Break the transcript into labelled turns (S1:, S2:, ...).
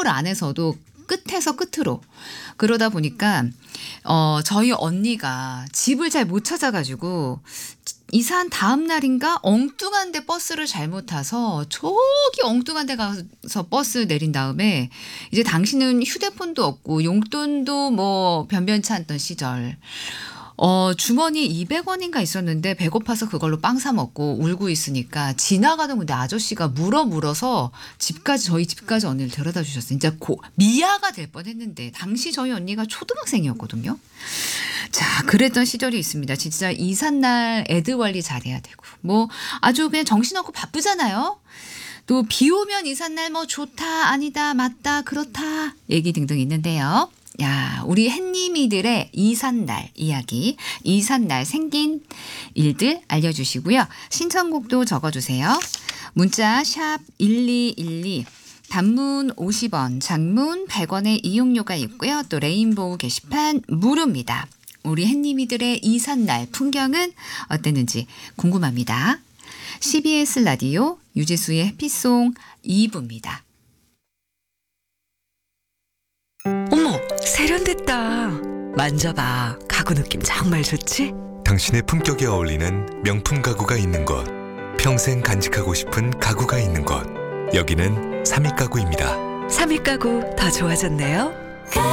S1: 안에서도 끝에서 끝으로. 그러다 보니까 저희 언니가 집을 잘 못 찾아가지고 이사한 다음 날인가 엉뚱한 데 버스를 잘못 타서 저기 엉뚱한 데 가서 버스 내린 다음에 이제 당신은 휴대폰도 없고 용돈도 뭐 변변치 않던 시절. 주머니에 200원인가 있었는데 배고파서 그걸로 빵 사 먹고 울고 있으니까 지나가던 근데 아저씨가 물어서 저희 집까지 언니를 데려다 주셨어요. 진짜 미아가 될 뻔했는데 당시 저희 언니가 초등학생이었거든요. 자, 그랬던 시절이 있습니다. 진짜 이삿날 애들 관리 잘해야 되고 뭐 아주 그냥 정신없고 바쁘잖아요. 또 비 오면 이삿날 뭐 좋다 아니다 맞다 그렇다 얘기 등등 있는데요. 야, 우리 햇님이들의 이삿날 이야기, 이삿날 생긴 일들 알려주시고요. 신청곡도 적어주세요. 문자 샵 1212, 단문 50원, 장문 100원의 이용료가 있고요. 또 레인보우 게시판 무료입니다. 우리 햇님이들의 이삿날 풍경은 어땠는지 궁금합니다. CBS 라디오 유재수의 해피송 2부입니다.
S2: 어머, 세련됐다. 만져봐. 가구 느낌 정말 좋지?
S3: 당신의 품격에 어울리는 명품 가구가 있는 곳. 평생 간직하고 싶은 가구가 있는 곳. 여기는 삼익가구입니다.
S2: 삼익가구 더 좋아졌네요.